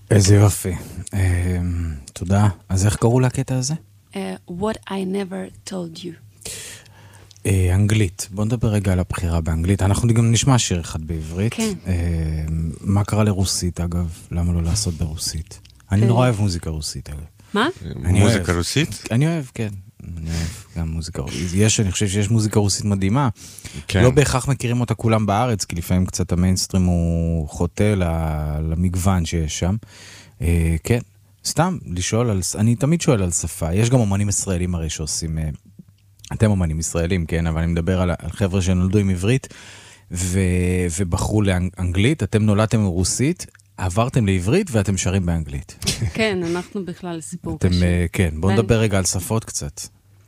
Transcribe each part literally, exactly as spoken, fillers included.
איזה יופי. תודה. אז איך קראו לקטע הזה? What I never told you. אנגלית. בוא נדבר רגע על הבחירה באנגלית. אנחנו גם נשמע שיר אחד בעברית. כן. מה קרה לרוסית, אגב? למה לא לעשות ברוסית? אני נורא אוהב מוזיקה רוסית, אגב. מה? מוזיקה רוסית? אני אוהב, כן. אני אוהב גם מוזיקה רוסית. יש, אני חושב שיש מוזיקה רוסית מדהימה. לא בהכרח מכירים אותה כולם בארץ, כי לפעמים קצת המיינסטרים הוא חוטא למגוון שיש שם. כן. סתם, לשאול על... אני תמיד שואל על שפה. יש גם אומנים ישראלים הרי שעושים... אתם אומנים ישראלים, כן? אבל אני מדבר על, על חבר'ה שנולדו עם עברית ו, ובחרו לאנגלית. אתם נולדתם רוסית, עברתם לעברית ואתם שרים באנגלית. כן, אנחנו בכלל סיפור אתם, קשה. כן, בואו נדבר רגע על שפות קצת.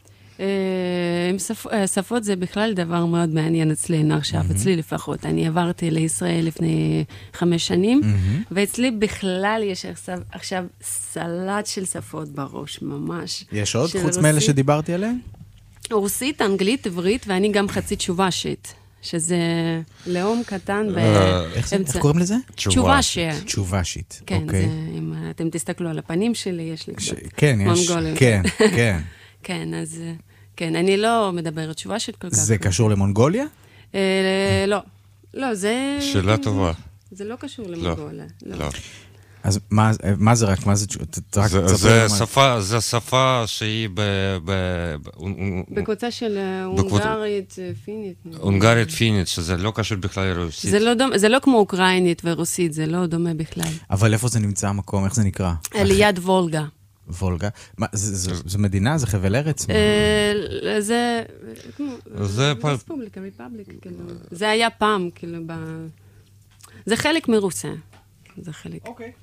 שפות זה בכלל דבר מאוד מעניין אצלנו עכשיו, אצלי לפחות. אני עברתי לישראל לפני חמש שנים, ואצלי בכלל יש עכשיו סלט של שפות בראש, ממש. יש עוד חוץ מאלה שדיברתי עליהם? רוסית, אנגלית, עברית, ואני גם חצי תשובשית, שזה לאום קטן באמצע. איך קוראים לזה? תשובשיה. תשובשית, כן, אוקיי. אם אתם תסתכלו על הפנים שלי, יש לי קצת כן, יש, כן, כן. כן, אז כן, אני לא מדברת תשובשית כל כך. זה קשור למונגוליה? לא, לא, זה... שאלה טובה. זה לא קשור למונגוליה. לא. אז מה, מה זה רק? מה זה? זה שפה, זה שפה שהיא ב... בקבוצה של הונגרית, פינית. הונגרית, פינית, שזה לא קשור בכלל לרוסית. זה לא כמו אוקראינית ורוסית, זה לא דומה בכלל. אבל איפה זה נמצא המקום? איך זה נקרא? ליד וולגה. וולגה? זו מדינה? זה חבל ארץ? זה... זה... רפובליקה, ריפבליק, כאילו. זה היה פעם, כאילו, ב... זה חלק מרוסיה. זה חלק. אוקיי.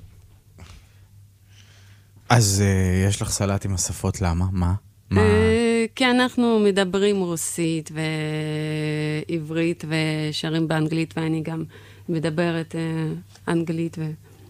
אז uh, יש לך סלט עם השפות, למה? מה? מה? Uh, כי אנחנו מדברים רוסית ועברית ושרים באנגלית, ואני גם מדברת uh, אנגלית. ו...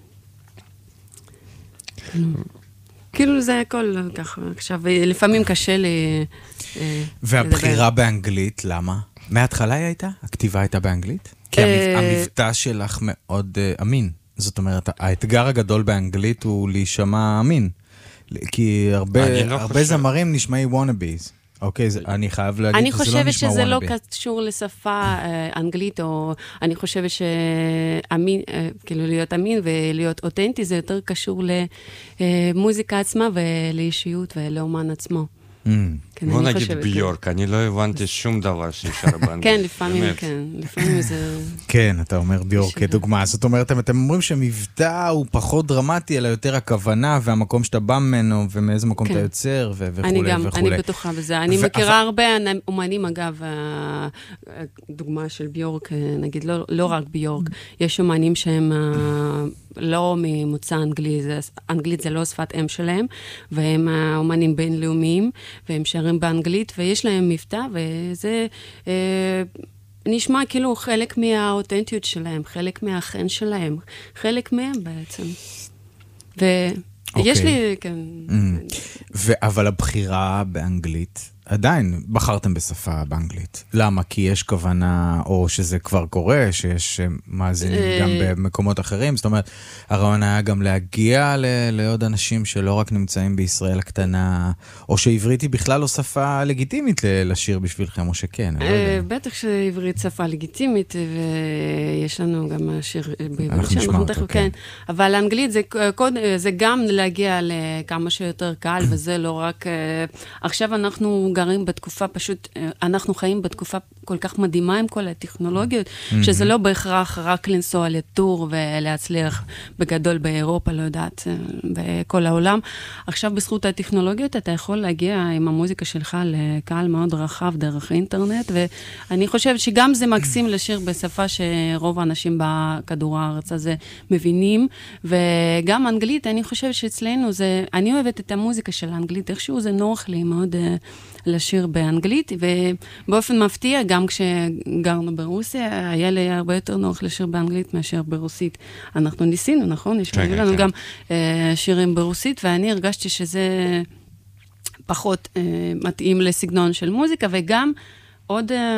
כאילו זה הכל ככה. עכשיו, לפעמים קשה לי uh, והבחירה לדבר. באנגלית, למה? מההתחלה היא הייתה? הכתיבה הייתה באנגלית? כי המבטא שלך מאוד אמין. זאת אומרת, האתגר הגדול באנגלית הוא להישמע אמין. כי הרבה זמרים נשמעי וונאביז. אוקיי, אני חייב להגיד שזה לא נשמע וונאבי. אני חושבת שזה לא קשור לשפה אנגלית, או אני חושבת שאמין, כאילו להיות אמין ולהיות אותנטי, זה יותר קשור למוזיקה עצמה ולאישיות ולאומן עצמו. בוא נגיד ביורק, אני לא הבנתי שום דבר שאפשר באנגלית. כן, לפעמים כן, לפעמים זה... כן, אתה אומר ביורק כדוגמה, זאת אומרת, אתם אומרים שמבטא הוא פחות דרמטי, אלא יותר הכוונה והמקום שאתה בא ממנו, ומאיזה מקום אתה יוצר, וכו'. אני גם, אני בטוחה בזה. אני מכירה הרבה אומנים, אגב, דוגמה של ביורק, נגיד, לא רק ביורק, יש אומנים שהם... לא ממוצא אנגלי, אנגלית זה לא שפת אם שלהם, והם אומנים בינלאומיים, והם שרים באנגלית, ויש להם מבטא, וזה אה, נשמע כאילו חלק מהאותנטיות שלהם, חלק מהחן שלהם, חלק מהם בעצם. ויש okay. לי, כן... Mm. ו- אבל הבחירה באנגלית, עדיין בחרתם בשפה באנגלית. למה? כי יש כוונה, או שזה כבר קורה, שיש מאזינים גם במקומות אחרים. זאת אומרת, הרעיון היה גם להגיע ל- לעוד אנשים שלא רק נמצאים בישראל הקטנה, או שעברית היא בכלל לא שפה לגיטימית לשיר בשבילכם, או שכן. בטח שעברית שפה לגיטימית, ויש לנו גם שיר בעברית. אנחנו נשמע אותו, כן. אבל האנגלית זה גם להגיע לכמה שיותר קהל, וזה לא רק... עכשיו אנחנו... גרים בתקופה פשוט, אנחנו חיים בתקופה כל כך מדהימה עם כל הטכנולוגיות, mm-hmm. שזה לא בהכרח רק לנסוע לטור ולהצליח בגדול באירופה, לא יודעת, בכל העולם. עכשיו בזכות הטכנולוגיות אתה יכול להגיע עם המוזיקה שלך לקהל מאוד רחב דרך האינטרנט, ואני חושבת שגם זה מקסים לשיר בשפה שרוב האנשים בכדור הארץ הזה מבינים, וגם אנגלית, אני חושבת שאצלנו זה, אני אוהבת את המוזיקה של האנגלית, איכשהו זה נוח לי מאוד לשיר באנגלית, ובאופן מפתיע, גם כשגרנו ברוסיה, היה לי הרבה יותר נוח לשיר באנגלית מאשר ברוסית. אנחנו ניסינו, נכון? יש לנו גם שירים ברוסית, ואני הרגשתי שזה פחות מתאים לסגנון של מוזיקה, וגם עוד